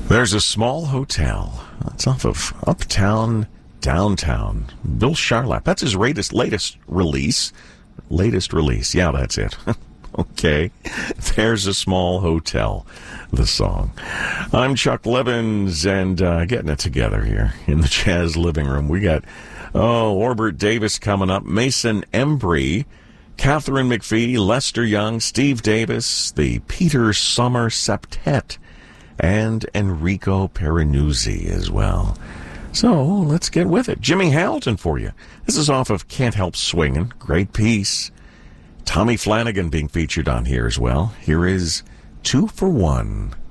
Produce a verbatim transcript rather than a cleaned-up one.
There's a small hotel. It's off of Uptown, Downtown. Bill Charlap. That's his latest, latest release. Latest release. Yeah, that's it. Okay. There's a small hotel. The song. I'm Chuck Levins, and uh, getting it together here in the Jazz Living Room. We got, oh, Orbert Davis coming up, Mason Embry, Catherine McPhee, Lester Young, Steve Davis, the Peter Sommer Septet, and Enrico Perenuzzi as well. So let's get with it. Jimmy Hamilton for you. This is off of Can't Help Swingin'. Great piece. Tommy Flanagan being featured on here as well. Here is Two for One.